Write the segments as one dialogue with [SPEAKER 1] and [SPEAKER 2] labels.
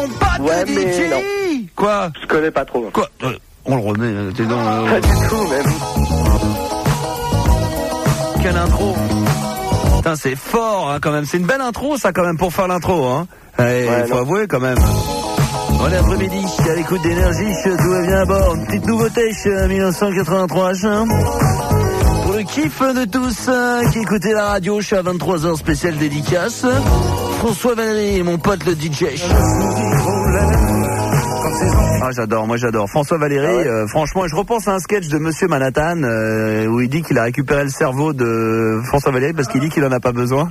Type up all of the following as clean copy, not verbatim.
[SPEAKER 1] Mon pote DJ.
[SPEAKER 2] Non.
[SPEAKER 1] Quoi?
[SPEAKER 2] Je connais pas trop.
[SPEAKER 1] Quoi? On le remet, t'es dans...
[SPEAKER 2] Pas du tout, même.
[SPEAKER 1] Quelle intro. Putain, c'est fort, hein, quand même. C'est une belle intro, ça, quand même, pour faire l'intro, hein. Allez,
[SPEAKER 2] Ouais,
[SPEAKER 1] faut avouer, quand même. Bon, l'après-midi, à l'écoute d'énergie, tout va bien à bord. Une petite nouveauté, 1983, pour le kiff de tous qui écoutaient la radio, je suis à 23h, spécial dédicace. François Valéry, mon pote le DJ. Ah, j'adore, moi j'adore. François Valéry, franchement, je repense à un sketch de Monsieur Manhattan où il dit qu'il a récupéré le cerveau de François Valéry parce qu'il dit qu'il en a pas besoin.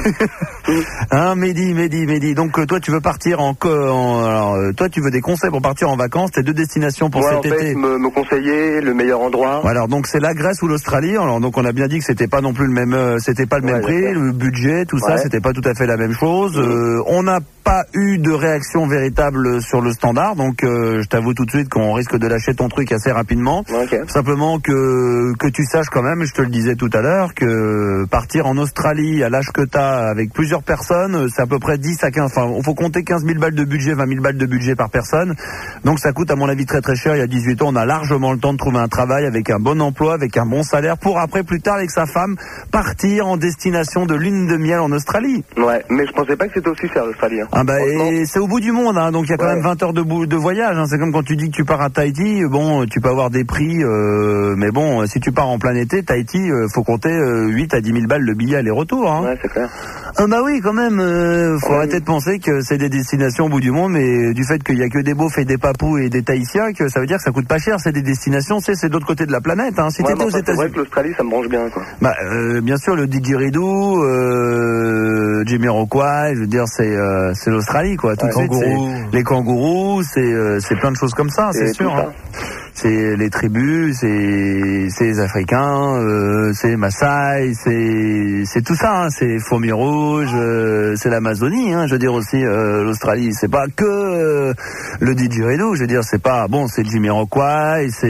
[SPEAKER 1] Hein, Mehdi. Donc toi, tu veux partir alors, toi, tu veux des conseils pour partir en vacances. T'as 2 destinations pour cet été.
[SPEAKER 2] Me conseiller le meilleur endroit.
[SPEAKER 1] Alors donc c'est la Grèce ou l'Australie. Alors donc on a bien dit que c'était pas non plus le même, c'était pas le même prix, le budget, tout ça, c'était pas tout à fait la même chose. On n'a pas eu de réaction véritable sur le standard, donc je t'avoue tout de suite qu'on risque de lâcher ton truc assez rapidement. Simplement que tu saches quand même, je te le disais tout à l'heure, que partir en Australie à l'âge que t'as avec plusieurs personnes, c'est à peu près 10 à 15, enfin il faut compter 15 000 balles de budget, 20 000 balles de budget par personne, donc ça coûte à mon avis très très cher. Il y a 18 ans, on a largement le temps de trouver un travail avec un bon emploi, avec un bon salaire, pour après plus tard avec sa femme partir en destination de lune de miel en Australie.
[SPEAKER 2] Ouais, mais je pensais pas que c'était aussi cher l'Australie. Hein.
[SPEAKER 1] Ah bah et c'est au bout du monde, hein, donc il y a quand même 20 heures de voyage, hein. C'est comme quand tu dis que tu pars à Tahiti, bon, tu peux avoir des prix, mais bon, si tu pars en plein été, Tahiti, faut compter 8 à 10 000 balles le billet aller-retour, hein.
[SPEAKER 2] Ouais, c'est clair.
[SPEAKER 1] Ah bah oui, quand même, faut arrêter de penser que c'est des destinations au bout du monde, mais du fait qu'il y a que des beaufs et des papous et des Tahitiens, que ça veut dire que ça coûte pas cher, c'est des destinations, c'est de l'autre côté de la planète, hein. Si t'étais aux États-Unis.
[SPEAKER 2] C'est vrai que l'Australie, ça me branche bien, quoi.
[SPEAKER 1] Bah, bien sûr, le didgeridoo, Jamiroquai, je veux dire, c'est l'Australie, quoi. Tout de suite, les kangourous, c'est plein de choses comme ça, c'est sûr. Hein. C'est les tribus, c'est les Africains, c'est les Maasai, c'est tout ça, hein. C'est Fourmis Rouges, c'est l'Amazonie, hein. Je veux dire aussi l'Australie, c'est pas que le didgeridoo, je veux dire, c'est pas bon, c'est le Jamiroquai, c'est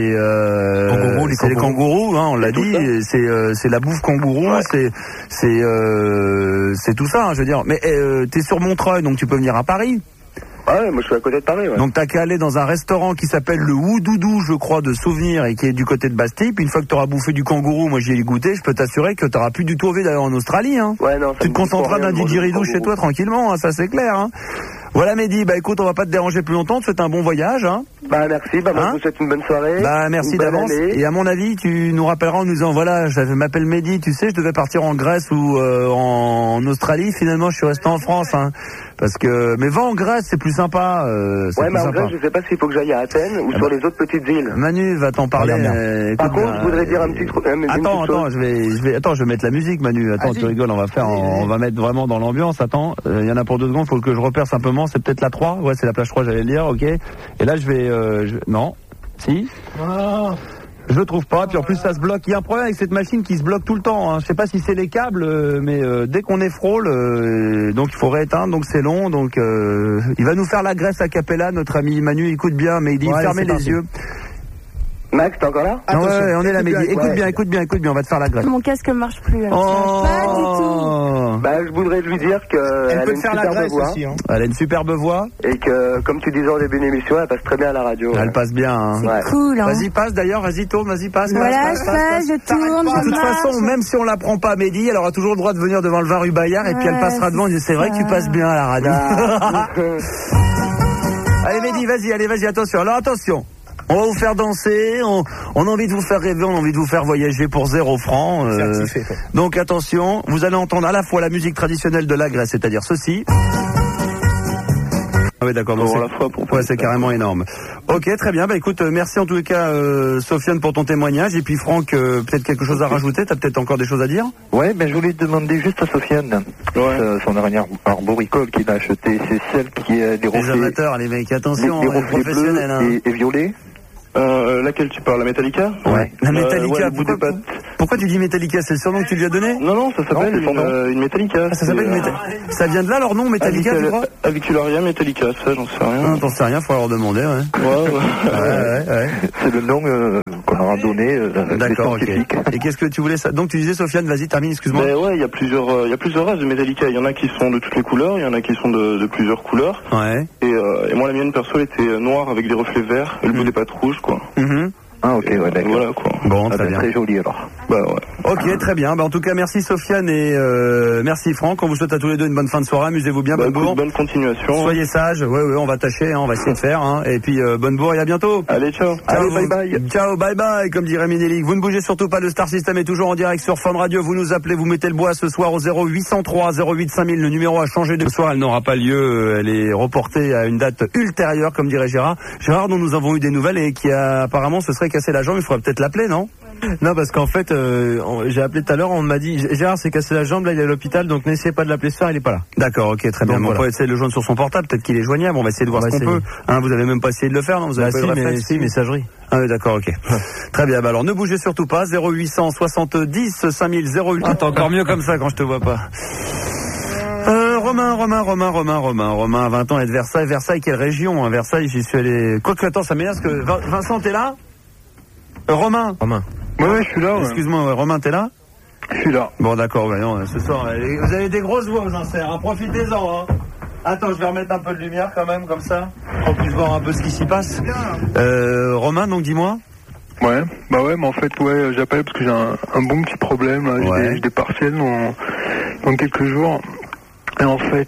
[SPEAKER 1] les kangourous, hein, on l'a dit, c'est la bouffe kangourou, c'est tout ça, hein, je veux dire. Mais t'es sur Montreuil, donc tu peux venir à Paris.
[SPEAKER 2] Ah ouais, moi je suis à côté de Paris, ouais.
[SPEAKER 1] Donc t'as qu'à aller dans un restaurant qui s'appelle le Oudoudou, je crois, de Souvenir, et qui est du côté de Bastille. Puis une fois que t'auras bouffé du kangourou, moi j'y ai goûté, je peux t'assurer que t'auras plus du tout envie d'aller en Australie, hein.
[SPEAKER 2] Ouais, non,
[SPEAKER 1] tu te concentreras d'un didgeridoo chez toi tranquillement, hein, ça c'est clair, hein. Voilà Mehdi, bah écoute, on va pas te déranger plus longtemps, c'est un bon voyage, hein.
[SPEAKER 2] Bah merci, bah moi je vous souhaite une bonne soirée.
[SPEAKER 1] Bah merci d'avance. Et à mon avis, tu nous rappelleras en nous disant, voilà, je m'appelle Mehdi, tu sais, je devais partir en Grèce ou en Australie, finalement je suis resté en France, hein. Parce que, mais va en Grèce, c'est plus sympa.
[SPEAKER 2] Ouais, mais en Grèce, je sais pas s'il faut que j'aille à Athènes ou sur les autres petites îles.
[SPEAKER 1] Manu va t'en parler.
[SPEAKER 2] Par contre, je voudrais dire un petit truc.
[SPEAKER 1] Attends, je vais mettre la musique, Manu. Attends, tu rigoles, on va mettre vraiment dans l'ambiance. Attends, il y en a pour 2 secondes, faut que je repère simplement. C'est peut-être la 3. Ouais, c'est la plage 3, j'allais le dire, ok. Et là, je vais, non. Si. Je le trouve pas, puis en plus ça se bloque. Il y a un problème avec cette machine qui se bloque tout le temps, hein. Je sais pas si c'est les câbles, mais dès qu'on est frôle, donc il faut rééteindre, donc c'est long, donc il va nous faire la Grèce a cappella, notre ami Manu, écoute bien, mais il dit fermez les yeux.
[SPEAKER 2] Max, t'es encore là?
[SPEAKER 1] Ouais, on est là, Mehdi. Écoute bien, on va te faire la Grèce.
[SPEAKER 3] Mon casque marche plus. Pas du tout.
[SPEAKER 2] Bah, je voudrais lui dire qu'elle a une superbe voix. Aussi, hein.
[SPEAKER 1] Elle a une superbe voix.
[SPEAKER 2] Et que, comme tu disais en début d'émission, elle passe très bien à la radio.
[SPEAKER 1] Elle passe bien, hein.
[SPEAKER 3] C'est cool, hein.
[SPEAKER 1] Vas-y, passe d'ailleurs, vas-y, tourne, vas-y, passe.
[SPEAKER 3] Voilà, je tourne.
[SPEAKER 1] De toute façon, même si on la prend pas, Mehdi, elle aura toujours le droit de venir devant le Var Bayard et puis elle passera devant. C'est vrai que tu passes bien à la radio. Allez, Mehdi, vas-y, attention. Alors, attention. On va vous faire danser, on a envie de vous faire rêver, on a envie de vous faire voyager pour 0 francs. Donc attention, vous allez entendre à la fois la musique traditionnelle de la Grèce, c'est-à-dire ceci. Ah oui, d'accord, c'est carrément énorme. Ok, très bien, bah écoute, merci en tout cas Sofiane pour ton témoignage, et puis Franck, peut-être quelque chose à rajouter, t'as peut-être encore des choses à dire?
[SPEAKER 4] Ouais, ben je voulais demander juste à Sofiane, son dernière arboricole qu'il a acheté, c'est celle qui est des reflets...
[SPEAKER 1] Les amateurs, les mecs, attention, les professionnels.
[SPEAKER 4] Bleus et violets.
[SPEAKER 2] Laquelle tu parles, la Metallica?
[SPEAKER 4] Ouais.
[SPEAKER 1] La Metallica, pourquoi tu dis Metallica? C'est le surnom que tu lui as donné?
[SPEAKER 2] Non, ça s'appelle une Metallica.
[SPEAKER 1] Ça s'appelle Ça vient de là leur nom, Metallica, tu crois?
[SPEAKER 2] Avicularia Metallica, ça j'en sais rien.
[SPEAKER 1] T'en sais rien, faut leur demander,
[SPEAKER 2] ouais.
[SPEAKER 4] C'est le nom qu'on leur a donné.
[SPEAKER 1] D'accord, ok. Et qu'est-ce que tu voulais ça? Donc tu disais, Sofiane, vas-y, termine, excuse-moi.
[SPEAKER 5] Ben ouais, il y a plusieurs races de Metallica. Il y en a qui sont de toutes les couleurs, il y en a qui sont de plusieurs couleurs.
[SPEAKER 1] Ouais.
[SPEAKER 5] Et moi, la mienne perso, elle était noire avec des reflets verts. Elle voulait pas de rouge, quoi.
[SPEAKER 4] Ah ok, ouais, d'accord.
[SPEAKER 5] Voilà, quoi.
[SPEAKER 1] Bon, très bien.
[SPEAKER 4] Très joli alors.
[SPEAKER 5] Bah ouais.
[SPEAKER 1] Ok, très bien. En tout cas, merci Sofiane et merci Franck. On vous souhaite à tous les deux une bonne fin de soirée. Amusez-vous bien, bonne bourre.
[SPEAKER 5] Bonne continuation.
[SPEAKER 1] Soyez sages. Ouais, on va tâcher, on va essayer de faire. Et puis bonne bourre et à bientôt.
[SPEAKER 5] Allez, ciao.
[SPEAKER 4] Allez, bye bye.
[SPEAKER 1] Ciao, bye bye, comme dirait Minélique. Vous ne bougez surtout pas. Le Star System est toujours en direct sur Fun Radio. Vous nous appelez, vous mettez le bois ce soir au 0803 08 5000. Le numéro a changé de ce soir. Elle n'aura pas lieu. Elle est reportée à une date ultérieure, comme dirait Gérard. Gérard, dont nous avons eu des nouvelles et qui a apparemment se serait cassé la jambe. Il faudrait peut-être l'appeler, non?
[SPEAKER 6] Non, parce qu'en fait, j'ai appelé tout à l'heure, on m'a dit, Gérard s'est cassé la jambe, là il est à l'hôpital, donc n'essayez pas de l'appeler ce soir, il est pas là.
[SPEAKER 1] D'accord, ok, très bien. On peut essayer de le joindre sur son portable, peut-être qu'il est joignable, on va essayer de voir ce qu'on peut. Vous avez même pas essayé de le faire, non? Vous avez pas eu le réflexe?
[SPEAKER 6] Si, messagerie.
[SPEAKER 1] Ah oui, d'accord, ok. Très bien, alors ne bougez surtout pas, 0800 70 5000 08. T'es encore mieux comme ça quand je te vois pas. Romain, à 20 ans, est de Versailles. Versailles, quelle région? Versailles, j'y suis allé. Quoique, attends, ça m'énerve parce que Vincent, t'es là? Romain.
[SPEAKER 4] Ouais, je suis là. Ouais.
[SPEAKER 1] Excuse-moi, Romain, t'es là?
[SPEAKER 4] Je suis là.
[SPEAKER 1] Bon, d'accord, non, ce soir, vous avez des grosses voix aux inserts, profitez-en, Attends, je vais remettre un peu de lumière quand même, comme ça, qu'on puisse voir un peu ce qui s'y passe. Romain, donc dis-moi.
[SPEAKER 7] Ouais, mais en fait, j'appelle parce que j'ai un bon petit problème, là. J'ai des partiels dans quelques jours. Et en fait,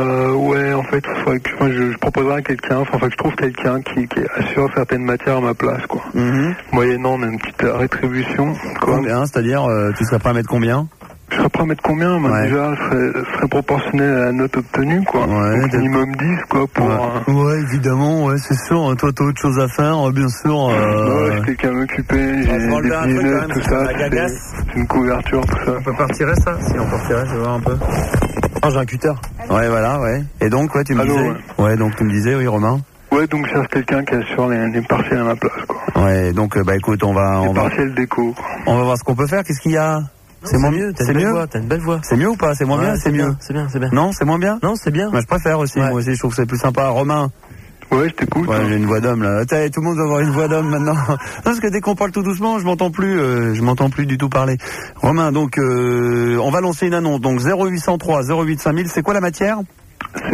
[SPEAKER 7] il faudrait que je proposerai à quelqu'un, que je trouve quelqu'un qui assure certaines matières à ma place, quoi. Moyennant une petite rétribution, quoi.
[SPEAKER 1] Combien, c'est-à-dire, tu serais prêt à mettre combien?
[SPEAKER 7] Je serais prêt à mettre combien? Déjà, ce serait proportionnel à la note obtenue, quoi. Donc, minimum 10, quoi, pour...
[SPEAKER 1] Ouais, évidemment, c'est sûr. Toi, t'as autre chose à faire, bien sûr.
[SPEAKER 7] J'ai quelqu'un à m'occuper, j'ai des lunettes, tout ça. C'est une couverture, tout ça.
[SPEAKER 1] On peut pas retirer ça? Si, on peut retirer, je vais voir un peu.
[SPEAKER 6] J'ai un cutter.
[SPEAKER 1] Ouais, voilà. Et donc, tu me disais... Ouais, donc tu me disais, oui, Romain.
[SPEAKER 7] Ouais, donc je cherche quelqu'un qui assure les partiels à ma place, quoi.
[SPEAKER 1] Ouais, donc, écoute, on va...
[SPEAKER 7] partiels déco, quoi.
[SPEAKER 1] On va voir ce qu'on peut faire. Qu'est-ce qu'il y a? C'est mieux,
[SPEAKER 6] t'as une belle voix.
[SPEAKER 1] C'est mieux ou pas? C'est moins bien? C'est mieux.
[SPEAKER 6] C'est bien.
[SPEAKER 1] Non, c'est moins bien?
[SPEAKER 6] Non, c'est bien.
[SPEAKER 1] Moi, je préfère aussi. Moi aussi, je trouve que c'est plus sympa. Romain.
[SPEAKER 7] Ouais, je t'écoute.
[SPEAKER 1] Ouais, j'ai une voix d'homme, là. Tout le monde doit avoir une voix d'homme maintenant. Non, parce que dès qu'on parle tout doucement, je m'entends plus du tout parler. Romain, donc, on va lancer une annonce. Donc, 0803 08 5000, c'est quoi la matière?
[SPEAKER 7] C'est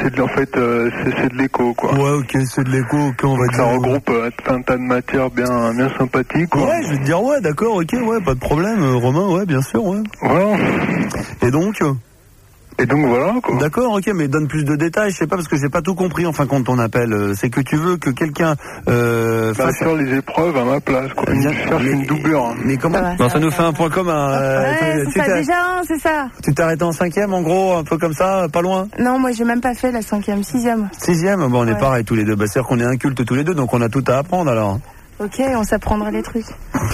[SPEAKER 7] de l'éco, quoi.
[SPEAKER 1] Ouais, ok, c'est de l'éco, ok, on va dire.
[SPEAKER 7] Ça regroupe un tas de matières bien sympathiques, quoi.
[SPEAKER 1] Ouais, je vais te dire, d'accord, ok, pas de problème, Romain, bien sûr,
[SPEAKER 7] Voilà.
[SPEAKER 1] Et donc
[SPEAKER 7] voilà, quoi.
[SPEAKER 1] D'accord, ok, mais donne plus de détails, je sais pas, parce que j'ai pas tout compris en fin de compte ton appel. C'est que tu veux que quelqu'un
[SPEAKER 7] sur les épreuves à ma place, quoi. Je cherche une doublure.
[SPEAKER 1] Mais comment? Ça nous fait un point commun.
[SPEAKER 3] C'est ça déjà, c'est ça.
[SPEAKER 1] Tu t'es arrêté en 5e, en gros, un peu comme ça, pas loin?
[SPEAKER 3] Non, moi j'ai même pas fait la 5e, 6e.
[SPEAKER 1] 6e? Bon, on est pareil tous les deux. C'est-à-dire qu'on est incultes tous les deux, donc on a tout à apprendre alors.
[SPEAKER 3] Ok, on s'apprendra les trucs.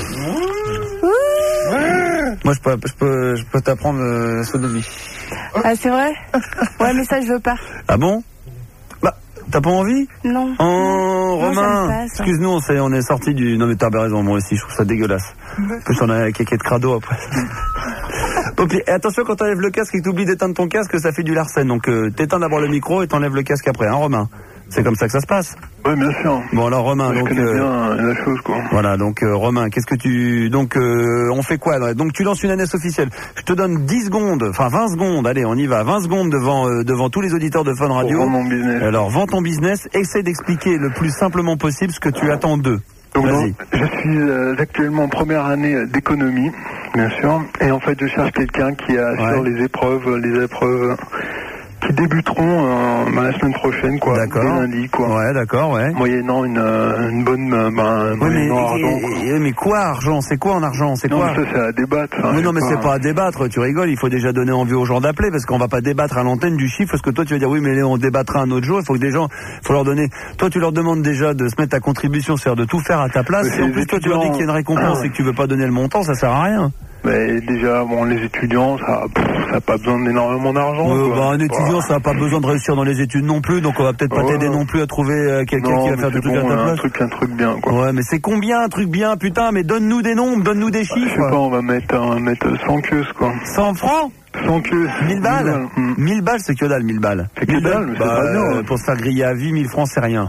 [SPEAKER 1] Moi, je peux t'apprendre la sodomie.
[SPEAKER 3] Ah, c'est vrai? Ouais, mais ça, je veux pas.
[SPEAKER 1] Ah bon? T'as pas envie?
[SPEAKER 3] Non.
[SPEAKER 1] Oh, Romain, excuse-nous, on est sorti du... Non, mais t'as bien raison, moi aussi, je trouve ça dégueulasse. En plus, on a un kéké de crado après. Et attention, quand t'enlèves le casque et que t'oublies d'éteindre ton casque, ça fait du larcène. Donc, t'éteins d'abord le micro et t'enlèves le casque après, Romain? C'est comme ça que ça se passe?
[SPEAKER 7] Oui, bien sûr.
[SPEAKER 1] Bon, alors, Romain,
[SPEAKER 7] je connais bien la chose, quoi.
[SPEAKER 1] Voilà, donc, Romain, qu'est-ce que tu... Donc, on fait quoi, là? Donc, tu lances une annonce officielle. Je te donne 10 secondes, 20 secondes, allez, on y va, 20 secondes devant tous les auditeurs de Fun Radio.
[SPEAKER 7] Vends mon business.
[SPEAKER 1] Alors, vends ton business, essaie d'expliquer le plus simplement possible ce que tu attends d'eux.
[SPEAKER 7] Donc, je suis actuellement en première année d'économie, bien sûr, et en fait, je cherche quelqu'un qui assure les épreuves qui débuteront la semaine prochaine, quoi.
[SPEAKER 1] D'accord.
[SPEAKER 7] Dès lundi, quoi.
[SPEAKER 1] Ouais, d'accord, ouais.
[SPEAKER 7] Moyennant une bonne argent.
[SPEAKER 1] Mais quoi, argent? C'est quoi en argent? C'est quoi?
[SPEAKER 7] Non, ça, c'est à débattre.
[SPEAKER 1] Oui, non, mais c'est pas à débattre, tu rigoles, il faut déjà donner envie aux gens d'appeler, parce qu'on va pas débattre à l'antenne du chiffre, parce que toi, tu vas dire, oui, mais on débattra un autre jour, il faut que des gens, faut leur donner, toi, tu leur demandes déjà de se mettre à contribution, c'est-à-dire de tout faire à ta place, et en plus, toi, tu leur dis qu'il y a une récompense et que tu veux pas donner le montant, ça sert à rien.
[SPEAKER 7] Mais déjà, les étudiants, ça a pas besoin d'énormément d'argent.
[SPEAKER 1] Un étudiant, ça a pas besoin de réussir dans les études non plus, donc on va peut-être pas t'aider non plus à trouver quelqu'un qui va faire du truc à ta place.
[SPEAKER 7] Un truc bien, quoi.
[SPEAKER 1] Ouais, mais c'est combien un truc bien, putain, mais donne-nous des nombres, donne-nous des chiffres.
[SPEAKER 7] Je sais pas, on va mettre 100 queues, quoi.
[SPEAKER 1] 100 francs?
[SPEAKER 7] 100 queues.
[SPEAKER 1] 1000 balles? 1000 balles, c'est que dalle, 1000 balles.
[SPEAKER 7] C'est que dalle, mais c'est pas bien.
[SPEAKER 1] Pour se faire griller à vie, 1000 francs, c'est rien.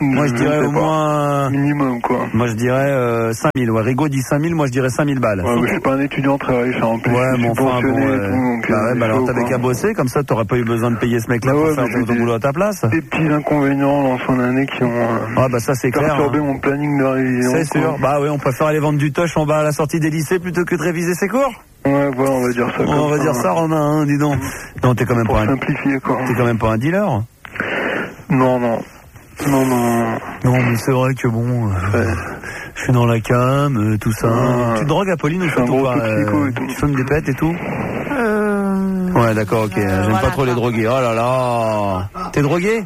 [SPEAKER 1] Moi, je dirais au moins...
[SPEAKER 7] Minimum, quoi.
[SPEAKER 1] Moi, je dirais 5 000. Ouais, Rigaud dit 5 000, moi, je dirais 5 000 balles.
[SPEAKER 7] Ouais, mais je suis pas un étudiant très riche, en plus.
[SPEAKER 1] Ouais, mais enfin, bon,
[SPEAKER 7] bah
[SPEAKER 1] alors t'avais qu'à bosser, comme ça, t'aurais pas eu besoin de payer ce mec-là pour faire ton boulot à ta place.
[SPEAKER 7] Des petits inconvénients en fin d'année qui ont
[SPEAKER 1] ça, c'est clair,
[SPEAKER 7] perturbé mon planning de révision.
[SPEAKER 1] C'est sûr. Bah oui, on préfère aller vendre du toche en bas à la sortie des lycées plutôt que de réviser ses cours.
[SPEAKER 7] Ouais, voilà, on va dire ça.
[SPEAKER 1] On va dire ça, Romain, dis donc. Non, t'es quand même pas
[SPEAKER 7] simplifier, quoi.
[SPEAKER 1] T'es quand même pas un dealer.
[SPEAKER 7] Non.
[SPEAKER 1] Non, mais c'est vrai que bon, je suis dans la cam, tout ça. Tu te drogues, Apolline, ou pas tu fumes des pètes et tout? Ouais, d'accord, ok. J'aime pas trop les drogués. Oh là là. T'es drogué?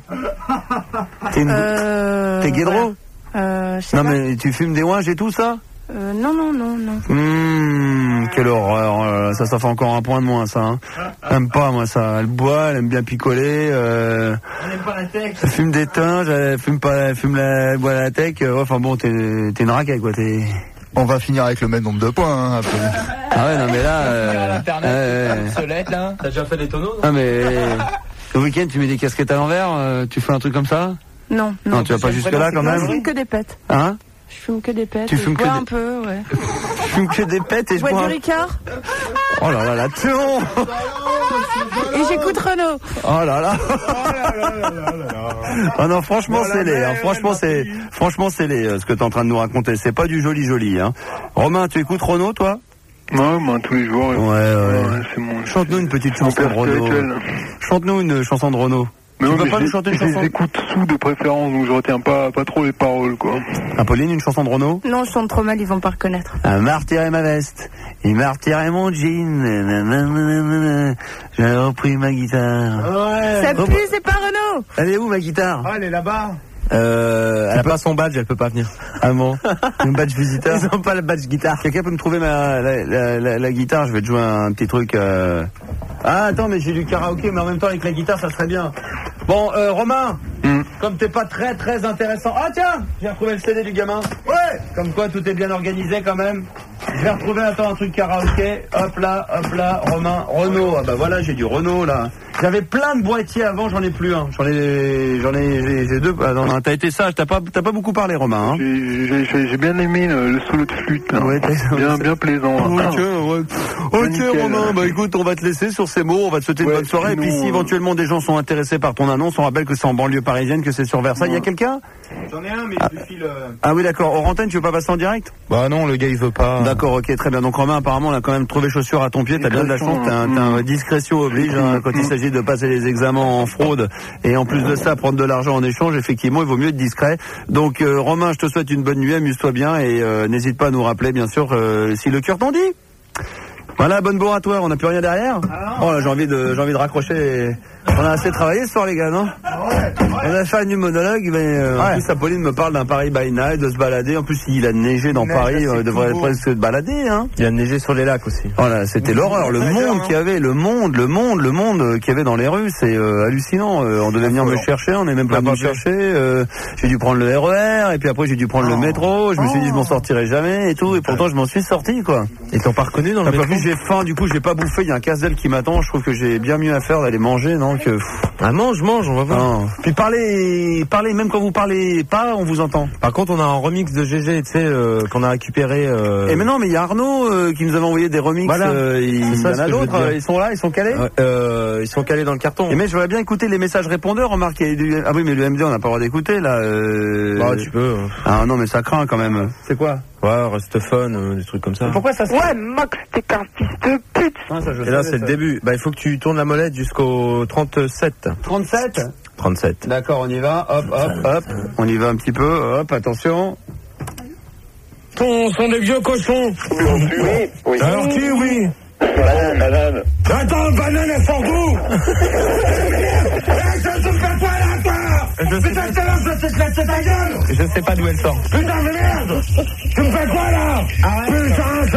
[SPEAKER 1] T'es guédro? Non, mais tu fumes des ouinges et tout ça?
[SPEAKER 3] Non.
[SPEAKER 1] Quelle horreur. Ça fait encore un point de moins, ça. Hein. J'aime pas, moi, ça. Elle boit, elle aime bien picoler. Elle fume des teints, elle boit la tech. Enfin bon, t'es une raquette, quoi.
[SPEAKER 8] On va finir avec le même nombre de points, hein, après.
[SPEAKER 1] Ah ouais, non, mais là...
[SPEAKER 6] T'as déjà fait des tonneaux, non?
[SPEAKER 1] Ah, mais... Le week-end, tu mets des casquettes à l'envers, tu fais un truc comme ça?
[SPEAKER 3] Non.
[SPEAKER 1] Non, tu vas pas jusque-là, quand même?
[SPEAKER 3] Je fume que des pêtes.
[SPEAKER 1] Hein?
[SPEAKER 3] Je fume que des pètes.
[SPEAKER 1] Tu fumes
[SPEAKER 3] que un peu, ouais.
[SPEAKER 1] Je fume que des pètes et je bois
[SPEAKER 3] du Ricard.
[SPEAKER 1] Oh là là, attention.
[SPEAKER 3] Et j'écoute Renaud.
[SPEAKER 1] Oh là là. Ah non, franchement, c'est laid. Hein. Franchement, c'est laid ce que t'es en train de nous raconter. C'est pas du joli. Hein. Romain, tu écoutes Renaud, toi?
[SPEAKER 7] Ouais, tous les jours.
[SPEAKER 1] Ouais.
[SPEAKER 7] C'est mon...
[SPEAKER 1] Chante-nous une petite chanson de Renaud. Chante-nous une chanson de Renaud.
[SPEAKER 7] Mais
[SPEAKER 1] tu peux pas nous chanter une chanson?
[SPEAKER 7] Je les écoute sous de préférence, donc je retiens pas trop les paroles, quoi.
[SPEAKER 1] Apolline, une chanson de Renaud?
[SPEAKER 3] Non, je chante trop mal, ils vont pas reconnaître.
[SPEAKER 1] Il m'a retiré ma veste, il m'a retiré mon jean, j'ai repris ma guitare.
[SPEAKER 3] Ouais. Ça pue, c'est pas Renaud.
[SPEAKER 1] Elle est où, ma guitare?
[SPEAKER 6] Ah, elle est là-bas.
[SPEAKER 1] Elle a pas son badge, elle peut pas venir. Ah bon? Un badge visiteur?
[SPEAKER 6] Ils ont pas le badge guitare.
[SPEAKER 1] Quelqu'un peut me trouver la guitare? Je vais te jouer un petit truc. Ah attends, mais j'ai du karaoké, mais en même temps avec la guitare ça serait bien. Bon, Romain, comme t'es pas très intéressant. Ah tiens, j'ai retrouvé le CD du gamin. Ouais. Comme quoi tout est bien organisé quand même. Je vais retrouver un truc karaoké. Hop là, Romain, Renaud. Ah bah voilà, j'ai du Renaud là. J'avais plein de boîtiers avant, j'en ai plus un. J'ai deux. Ah, non, t'as été sage, t'as pas beaucoup parlé, Romain. Hein.
[SPEAKER 7] J'ai bien aimé le solo de flûte. Hein. Ouais, bien plaisant.
[SPEAKER 1] Ok, Romain, bah écoute, on va te laisser sur ces mots, on va te souhaiter une bonne soirée. Et puis si éventuellement des gens sont intéressés par ton annonce, on rappelle que c'est en banlieue parisienne, que c'est sur Versailles. Il y a quelqu'un?
[SPEAKER 6] J'en ai un, mais je lui file.
[SPEAKER 1] Ah oui, d'accord. Hors antenne, tu veux pas passer en direct?
[SPEAKER 8] Bah non, le gars il veut pas.
[SPEAKER 1] D'accord, ok, très bien. Donc Romain, apparemment, on a quand même trouvé chaussures à ton pied. T'as bien de la chance. T'as un discrétion oblige hein, quand il s'agit de passer les examens en fraude et en plus de ça prendre de l'argent en échange. Effectivement, il vaut mieux être discret. Donc Romain, je te souhaite une bonne nuit, amuse-toi bien et n'hésite pas à nous rappeler, bien sûr, si le cœur t'en dit. Voilà, bonne bourre à toi. On n'a plus rien derrière. Oh là, j'ai envie de raccrocher. On a assez travaillé ce soir, les gars, non? On a fait du monologue, mais en plus, Apolline me parle d'un Paris by night, de se balader. En plus, il a neigé dans Paris, il devrait presque se balader, hein.
[SPEAKER 6] Il a neigé sur les lacs aussi.
[SPEAKER 1] Voilà, c'était l'horreur. Le monde qu'il y avait, le monde qu'il y avait dans les rues, c'est hallucinant. On devait venir me chercher, on n'est même pas venu me chercher. J'ai dû prendre le RER, et puis après, j'ai dû prendre le métro. Je me suis dit, je m'en sortirai jamais, et tout. Et pourtant, je m'en suis sorti, quoi.
[SPEAKER 6] Ils t'ont pas reconnu dans le métro?
[SPEAKER 1] J'ai faim, du coup, j'ai pas bouffé. Il y a un casse-dalle qui m'attend. Je trouve que j'ai bien mieux à faire d'aller manger, non?
[SPEAKER 6] Mange, on va voir.
[SPEAKER 1] Non. Puis parlez, même quand vous parlez pas, on vous entend.
[SPEAKER 6] Par contre, on a un remix de GG, tu sais, qu'on a récupéré.
[SPEAKER 1] Et maintenant, mais il y a Arnaud qui nous avait envoyé des remixes.
[SPEAKER 6] Voilà.
[SPEAKER 1] Il y en a d'autres. Ils sont là, ils sont calés.
[SPEAKER 6] Ils sont calés dans le carton.
[SPEAKER 1] Et mais je voudrais bien écouter les messages répondeurs. Remarque, ah oui, mais le MD, on n'a pas le droit d'écouter là.
[SPEAKER 6] Bah, tu peux.
[SPEAKER 1] Ah non, mais ça craint quand même. C'est quoi?
[SPEAKER 6] Ouais, reste fun, des trucs comme ça.
[SPEAKER 1] Pourquoi ça se...
[SPEAKER 2] Ouais, Max, t'es qu'un fils de pute.
[SPEAKER 6] Et là, c'est le début. Bah, il faut que tu tournes la molette jusqu'au 37.
[SPEAKER 1] 37?
[SPEAKER 6] 37.
[SPEAKER 1] D'accord, on y va. Hop. On y va un petit peu. Hop, attention.
[SPEAKER 9] Sont des vieux cochons.
[SPEAKER 2] Oui.
[SPEAKER 9] Alors qui, oui?
[SPEAKER 2] Banane.
[SPEAKER 9] Attends, banane est fort d'où? Ça te fait quoi là, toi? Putain, c'est là, je te claque ta gueule.
[SPEAKER 6] Je sais pas d'où elle sort.
[SPEAKER 9] Putain, mais merde. Tu me fais quoi là? Putain,